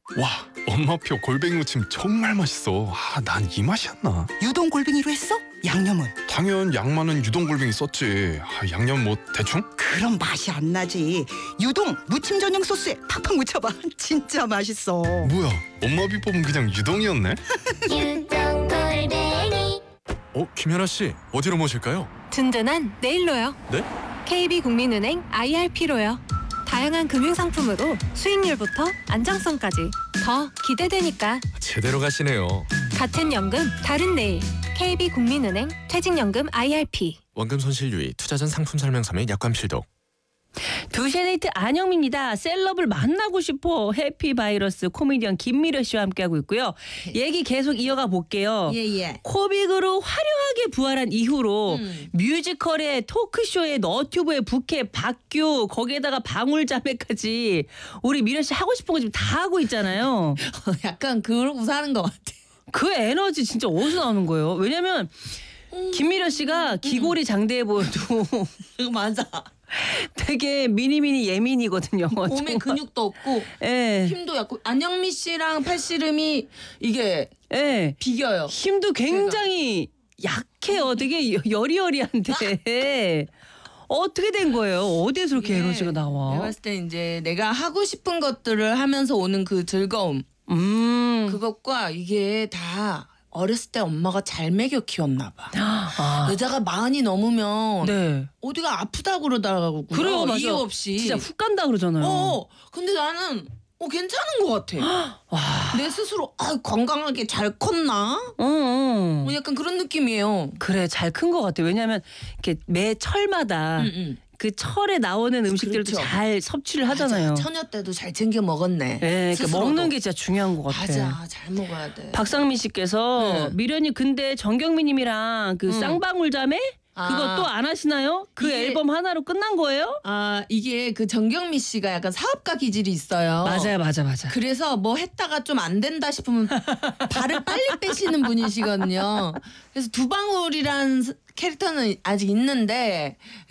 와, 엄마표 골뱅이 무침 정말 맛있어. 난 이 맛이었나? 유동 골뱅이로 했어? 양념은? 당연 양만은 유동 골뱅이 썼지. 양념 뭐 대충? 그럼 맛이 안 나지. 유동 무침 전용 소스에 팍팍 묻혀봐. 진짜 맛있어. 뭐야, 엄마 비법은 그냥 유동이었네? 유동 골뱅이. 김연아 씨, 어디로 모실까요? 든든한 내일로요. 네? KB국민은행 IRP로요. 다양한 금융상품으로 수익률부터 안정성까지 더 기대되니까. 제대로 가시네요. 같은 연금 다른 내일. KB국민은행 퇴직연금 IRP. 원금 손실 유의, 투자 전 상품 설명서 및 약관 필독. 2시의 데이트 안영미입니다. 셀럽을 만나고 싶어. 해피바이러스 코미디언 김미려 씨와 함께하고 있고요. 얘기 계속 이어가 볼게요. 예예. 코빅으로 화려하게 부활한 이후로 뮤지컬에 토크쇼에 너튜브에 부캐 박규 거기에다가 방울자매까지 우리 미려 씨 하고 싶은 거 지금 다 하고 있잖아요. 약간 그러고 사는 것 같아. 그 에너지 진짜 어디서 나오는 거예요? 왜냐면 김미려 씨가 기골이 장대해 보여도 맞아. 되게 미니미니 예민이거든요. 몸에 정말. 근육도 없고 예. 힘도 약고 안영미 씨랑 팔씨름이 이게 예. 비겨요. 힘도 굉장히 약해요. 되게 여리여리한데 어떻게 된 거예요? 어디에서 그렇게 이게 에너지가 내가 나와? 봤을 때 이제 내가 하고 싶은 것들을 하면서 오는 그 즐거움 그것과 이게 다 어렸을 때 엄마가 잘 먹여 키웠나 봐. 아. 여자가 40이 넘으면 네. 어디가 아프다 그러더라고. 그래요, 맞아. 이유 없이. 진짜 훅 간다 그러잖아요. 근데 나는 괜찮은 것 같아. 와. 내 스스로 건강하게 잘 컸나? 어. 약간 그런 느낌이에요. 그래 잘 큰 것 같아. 왜냐하면 이렇게 매 철마다 그 철에 나오는 음식들도 그렇죠. 잘 섭취를 하잖아요. 맞아. 처녀 때도 잘 챙겨 먹었네. 네, 그러니까 스스로도. 먹는 게 진짜 중요한 것 같아. 맞아, 잘 먹어야 돼. 박상민 씨께서 미련이 근데 정경미님이랑 그 쌍방울자매 그거 또 안 하시나요? 그 이게- 앨범 하나로 끝난 거예요? 이게 그 정경미 씨가 약간 사업가 기질이 있어요. 맞아요. 그래서 뭐 했다가 좀 안 된다 싶으면 발을 빨리 빼시는 분이시거든요. 그래서 두방울이란 캐릭터는 아직 있는데,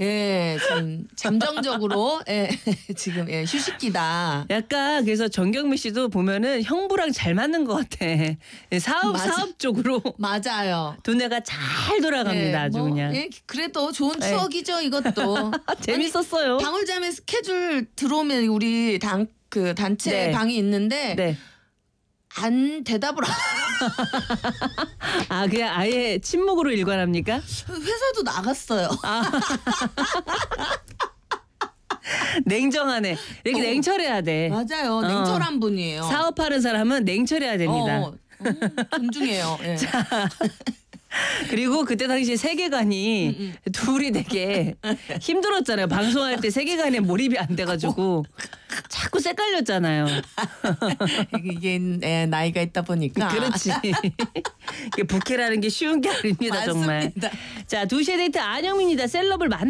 좀 잠정적으로, 지금, 휴식기다. 약간 그래서 정경미 씨도 보면은 형부랑 잘 맞는 것 같아. 맞아. 사업 쪽으로 맞아요. 두뇌가 잘 돌아갑니다. 아주 그냥. 그래도 좋은 추억이죠, 이것도. 재밌었어요. 아니, 방울자매 스케줄 들어오면 우리 단체 네. 방이 있는데, 네. 안 대답을 그냥 아예 침묵으로 일관합니까? 회사도 나갔어요. 냉정하네. 이렇게 냉철해야 돼. 맞아요. 냉철한 분이에요. 사업하는 사람은 냉철해야 됩니다. 존중해요. 예. 그리고 그때 당시 세계관이 둘이 되게 힘들었잖아요. 방송할 때 세계관에 몰입이 안 돼가지고 자꾸 헷갈렸잖아요. 이게 나이가 있다 보니까. 그렇지. 이게 부캐라는 게 쉬운 게 아닙니다. 정말. 맞습니다. 자, 2시의 데이트 안영민이다. 셀럽을